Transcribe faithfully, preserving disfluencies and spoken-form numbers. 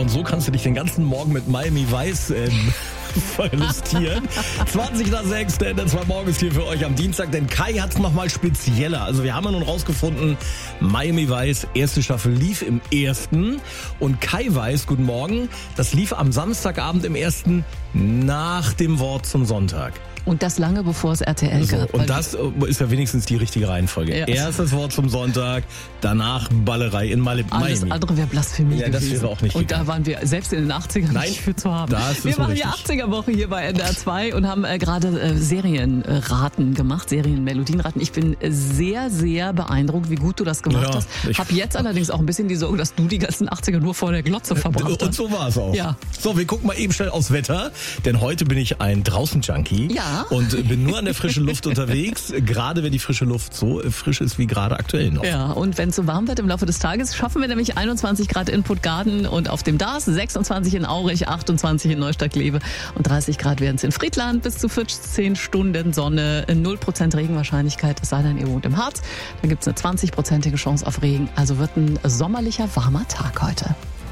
und so kannst du dich den ganzen Morgen mit Miami Vice ähm, verlustieren. zwanzig nach sechs, denn das war morgens hier für euch am Dienstag, denn Kai hat's nochmal spezieller. Also wir haben ja nun rausgefunden, Miami Vice, erste Staffel lief im ersten und Kai weiß, guten Morgen, das lief am Samstagabend im ersten nach dem Wort zum Sonntag. Und das lange bevor es R T L So, gab. und das ist ja wenigstens die richtige Reihenfolge. Ja. Erst das Wort zum Sonntag, danach Ballerei in Mali- Alles Miami. andere wäre Blasphemie Ja, das gewesen. wäre auch nicht Und gegangen. da waren wir selbst in den achtzigern Nein, nicht für zu haben. da ist es wir so machen die richtig. achtziger-Woche hier bei N D R zwei und haben äh, gerade äh, Serienraten gemacht, Serienmelodienraten. Ich bin sehr, sehr beeindruckt, wie gut du das gemacht Ja, hast. ich- Hab jetzt allerdings auch ein bisschen die Sorge, dass du die ganzen achtziger nur vor der Glotze verbracht Und hast. so war es auch. Ja. So, wir gucken mal eben schnell aufs Wetter, denn heute bin ich ein Draußen-Junkie Ja. und bin nur an der frischen Luft unterwegs, gerade wenn die frische Luft so frisch ist wie gerade aktuell noch. Ja, und wenn es so warm wird im Laufe des Tages, schaffen wir nämlich einundzwanzig Grad in Puttgarden und auf dem Dars, sechsundzwanzig in Aurich, achtundzwanzig in Neustadt-Kleve und dreißig Grad werden es in Friedland, bis zu vierzehn Stunden Sonne, null Prozent Regenwahrscheinlichkeit, es sei denn, ihr wohnt im Harz. Da gibt es eine zwanzig prozentige Chance auf Regen, also wird ein sommerlicher, warmer Tag heute.